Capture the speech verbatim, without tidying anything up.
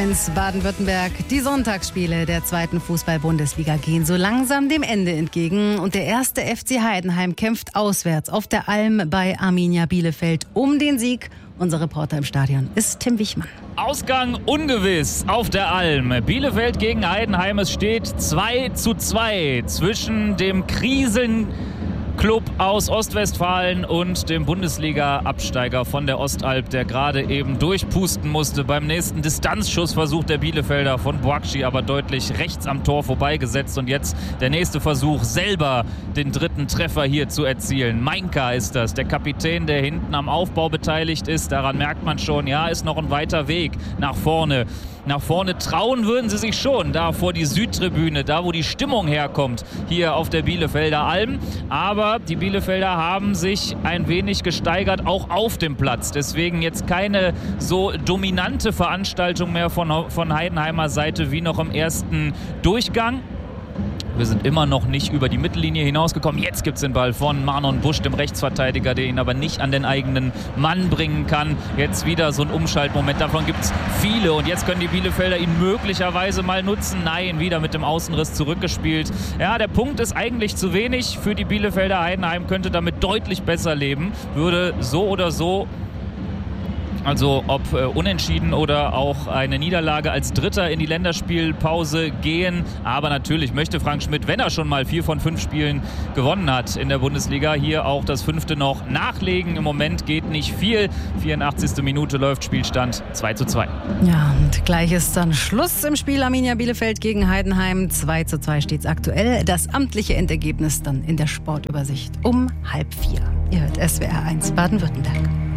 eins Baden-Württemberg. Die Sonntagsspiele der zweiten Fußball-Bundesliga gehen so langsam dem Ende entgegen. Und der erste F C Heidenheim kämpft auswärts auf der Alm bei Arminia Bielefeld um den Sieg. Unser Reporter im Stadion ist Tim Wichmann. Ausgang ungewiss auf der Alm. Bielefeld gegen Heidenheim. Es steht zwei zu zwei zwischen dem Kriseln Club aus Ostwestfalen und dem Bundesliga-Absteiger von der Ostalb, der gerade eben durchpusten musste beim nächsten Distanzschussversuch der Bielefelder von Boakci, aber deutlich rechts am Tor vorbeigesetzt. Und jetzt der nächste Versuch, selber den dritten Treffer hier zu erzielen. Mainka ist das, der Kapitän, der hinten am Aufbau beteiligt ist. Daran merkt man schon, ja, ist noch ein weiter Weg nach vorne. Nach vorne trauen würden sie sich schon, da vor die Südtribüne, da wo die Stimmung herkommt, hier auf der Bielefelder Alm. Aber die Bielefelder haben sich ein wenig gesteigert, auch auf dem Platz. Deswegen jetzt keine so dominante Veranstaltung mehr von, von Heidenheimer Seite wie noch im ersten Durchgang. Wir sind immer noch nicht über die Mittellinie hinausgekommen. Jetzt gibt es den Ball von Marlon Busch, dem Rechtsverteidiger, der ihn aber nicht an den eigenen Mann bringen kann. Jetzt wieder so ein Umschaltmoment. Davon gibt es viele. Und jetzt können die Bielefelder ihn möglicherweise mal nutzen. Nein, wieder mit dem Außenriss zurückgespielt. Ja, der Punkt ist eigentlich zu wenig für die Bielefelder. Heidenheim könnte damit deutlich besser leben. Würde so oder so, also ob äh, unentschieden oder auch eine Niederlage als Dritter in die Länderspielpause gehen. Aber natürlich möchte Frank Schmidt, wenn er schon mal vier von fünf Spielen gewonnen hat in der Bundesliga, hier auch das fünfte noch nachlegen. Im Moment geht nicht viel. vierundachtzigste Minute läuft, Spielstand zwei zu zwei. Ja, und gleich ist dann Schluss im Spiel Arminia Bielefeld gegen Heidenheim. zwei zu zwei steht es aktuell. Das amtliche Endergebnis dann in der Sportübersicht um halb vier. Ihr hört S W R eins Baden-Württemberg.